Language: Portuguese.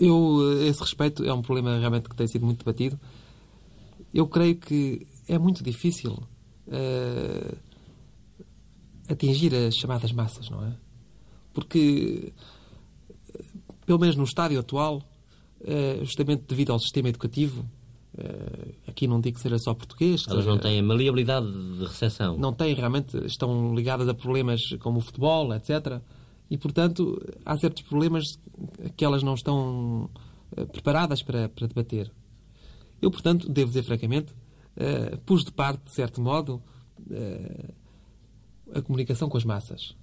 A esse respeito, é um problema realmente que tem sido muito debatido. Eu creio que é muito difícil atingir as chamadas massas, não é? Porque, pelo menos no estádio atual, justamente devido ao sistema educativo, aqui não digo que seja só português. Elas não têm a maleabilidade de recepção. Não têm, realmente, estão ligadas a problemas como o futebol, etc. E, portanto, há certos problemas que elas não estão preparadas para debater. Eu, portanto, devo dizer francamente, pus de parte, de certo modo, a comunicação com as massas.